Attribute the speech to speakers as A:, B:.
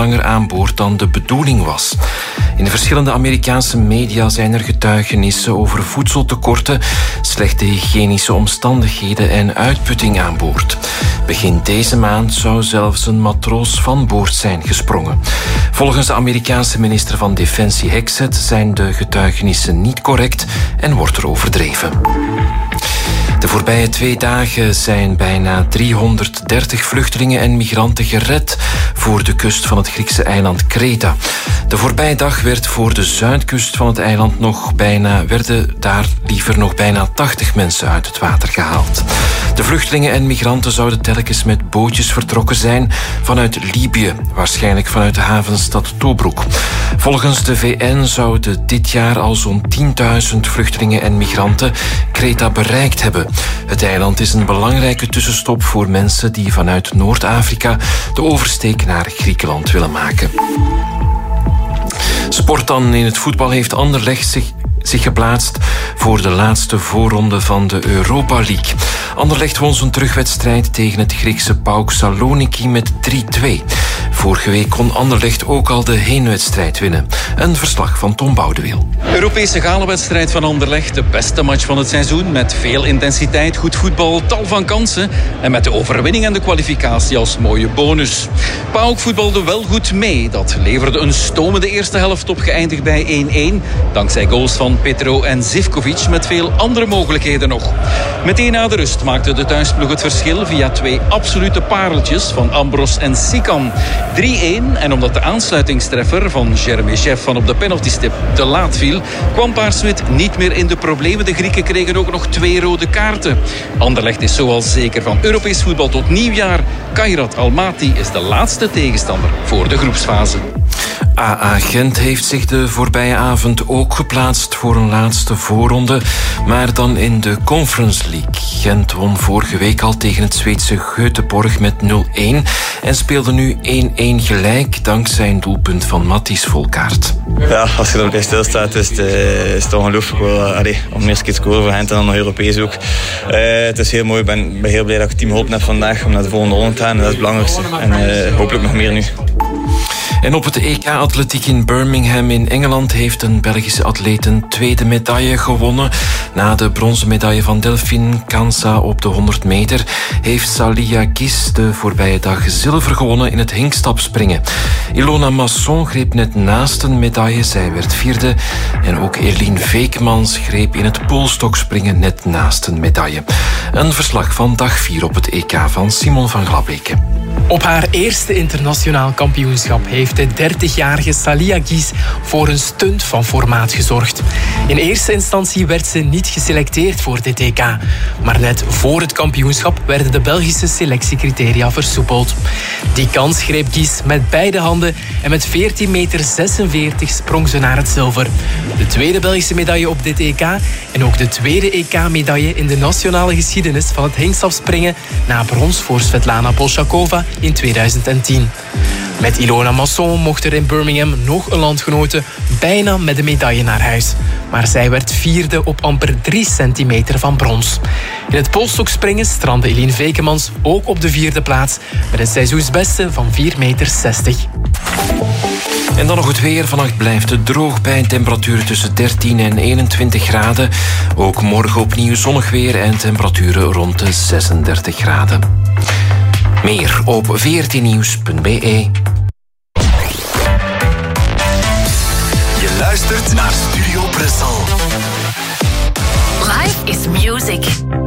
A: langer aan boord dan de bedoeling was. In de verschillende Amerikaanse media zijn er getuigenissen over voedseltekorten, slechte hygiënische omstandigheden en uitputting aan boord. Begin deze maand zou zelfs een matroos van boord zijn gesprongen. Volgens de Amerikaanse minister van Defensie Hexet zijn de getuigenissen niet correct en wordt er overdreven. De voorbije 2 dagen zijn bijna 330 vluchtelingen en migranten gered voor de kust van het Griekse eiland Kreta. De voorbije dag werd voor de zuidkust van het eiland werden daar liever nog bijna 80 mensen uit het water gehaald. De vluchtelingen en migranten zouden telkens met bootjes vertrokken zijn vanuit Libië, waarschijnlijk vanuit de havenstad Tobruk. Volgens de VN zouden dit jaar al zo'n 10.000 vluchtelingen en migranten Kreta bereikt hebben. Het eiland is een belangrijke tussenstop voor mensen die vanuit Noord-Afrika de oversteek naar Griekenland willen maken. Sport dan. In het voetbal heeft Anderlecht zich geplaatst voor de laatste voorronde van de Europa League. Anderlecht won zijn terugwedstrijd tegen het Griekse PAOK Saloniki met 3-2. Vorige week kon Anderlecht ook al de heenwedstrijd winnen. Een verslag van Tom Boudeweel.
B: Europese galenwedstrijd van Anderlecht. De beste match van het seizoen. Met veel intensiteit, goed voetbal, tal van kansen. En met de overwinning en de kwalificatie als mooie bonus. PAOK voetbalde wel goed mee. Dat leverde een stomende eerste helft op, geëindigd bij 1-1. Dankzij goals van Petro en Zivkovic met veel andere mogelijkheden nog. Meteen na de rust maakte de thuisploeg het verschil via 2 absolute pareltjes van Ambros en Sikan. 3-1 en omdat de aansluitingstreffer van Jeremy Chef van op de penaltystip te laat viel, kwam Paarswit niet meer in de problemen. De Grieken kregen ook nog 2 rode kaarten. Anderlecht is zoals zeker van Europees voetbal tot nieuwjaar. Kairat Almaty is de laatste tegenstander voor de groepsfase.
A: AA Gent heeft zich de voorbije avond ook geplaatst voor een laatste voorronde, maar dan in de Conference League. Gent won vorige week al tegen het Zweedse Göteborg met 0-1 en speelde nu 1-1 gelijk dankzij een doelpunt van Matthijs Volkaert.
C: Ja, als je erbij stilstaat is het ongelooflijk om de eerste keer te scoren voor Gent en dan nog Europees ook. Het is heel mooi, ik ben heel blij dat ik het team geholpen heb vandaag om naar de volgende ronde te gaan. Dat is het belangrijkste en hopelijk nog meer nu.
A: En op het EK-atletiek in Birmingham in Engeland heeft een Belgische atleet een tweede medaille gewonnen. Na de bronzen medaille van Delphine Kansa op de 100 meter heeft Salia Gis de voorbije dag zilver gewonnen in het hinkstapspringen. Ilona Masson greep net naast een medaille, zij werd 4e. En ook Eline Veekmans greep in het poolstokspringen net naast een medaille. Een verslag van dag 4 op het EK van Simon van Glabeke.
D: Op haar eerste internationaal kampioenschap heeft de 30-jarige Salia Gis voor een stunt van formaat gezorgd. In eerste instantie werd ze niet geselecteerd voor dit EK. Maar net voor het kampioenschap werden de Belgische selectiecriteria versoepeld. Die kans greep Gis met beide handen en met 14,46 meter sprong ze naar het zilver. De tweede Belgische medaille op dit EK en ook de tweede EK-medaille in de nationale geschiedenis van het hinkstapspringen na brons voor Svetlana Bolshakova in 2010. Met Ilona Masson mocht er in Birmingham nog een landgenote bijna met de medaille naar huis. Maar zij werd 4e op amper 3 centimeter van brons. In het poolstokspringen strandde Eline Veekmans ook op de 4e plaats met een seizoensbeste van 4,60 meter.
A: En dan nog het weer. Vannacht blijft het droog bij een temperatuur tussen 13 en 21 graden. Ook morgen opnieuw zonnig weer en temperaturen rond de 36 graden. Meer op 14nieuws.be.
E: Je luistert naar Studio Brussel.
F: Life is music.